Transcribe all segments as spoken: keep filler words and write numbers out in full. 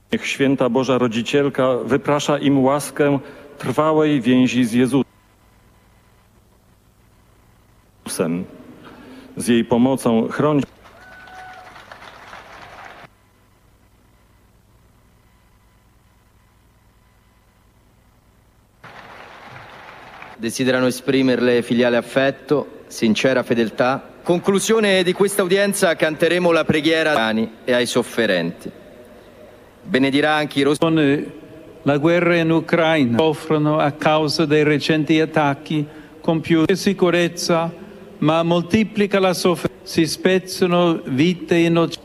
Niech święta Boża Rodzicielka wyprasza im łaskę trwałej więzi z Jezusem. Z jej pomocą chroni. Desiderano esprimerle filiale affetto, sincera fedeltà. Conclusione di questa udienza canteremo la preghiera ai e ai sofferenti. Benedirà anche i rosti. La guerra in Ucraina soffrono a causa dei recenti attacchi con più sicurezza, ma moltiplica la sofferenza. Si spezzano vite innocenti.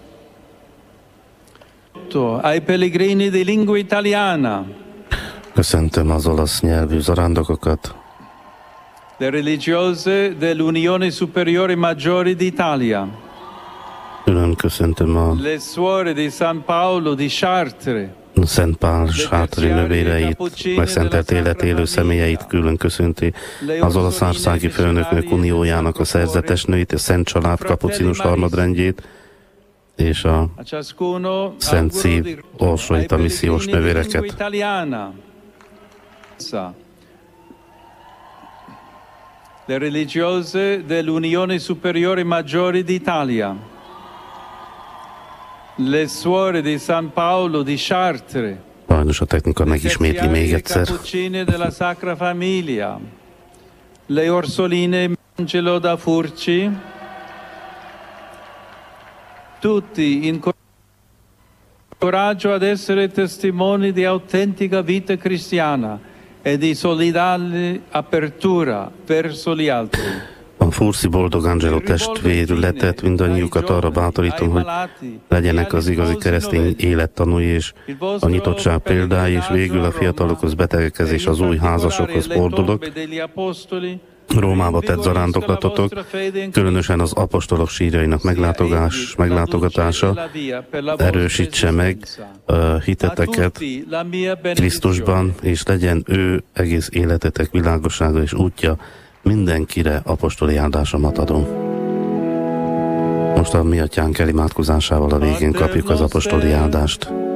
Ai pellegrini di lingua italiana. Köszöntöm az olasz nyelvű zarándokokat. Le religiose dell'Unione Superiore Maggiore d'Italia. Külön köszöntöm a Le suore di San Paolo di Chartres. Szent Pál sátri növéreit, megszentelt életélő személyeit külön köszönti, az Olaszországi Főnökök Uniójának a szerzetesnőit, a Szent Család kapucinus harmadrendjét, és a Szent Szív orsoita missziós nővéreket. Le religiose dell'Unione Superiore Maggiore d'Italia. Le suore di San Paolo di Chartres. Sajnos a technika megismétli még egyszer. Della Sacra Famiglia. Le Orsoline Angelo da Furci. Tutti in coraggio ad essere testimoni di autentica vita cristiana e di solidale apertura verso gli altri. A Furci Boldog Angelo testvérületet mindannyiukat arra bátorítom, hogy legyenek az igazi keresztény élettanúi és a nyitottság példái, és végül a fiatalokhoz, betegekhez és az új házasokhoz fordulok. Rómába tett zarándoklatotok, különösen az apostolok sírjainak meglátogás, meglátogatása erősítse meg a hiteteket Krisztusban, és legyen ő egész életetek világossága és útja. Mindenkire apostoli áldásomat adom. Most a mi atyánk elimádkozásával a végén kapjuk az apostoli áldást.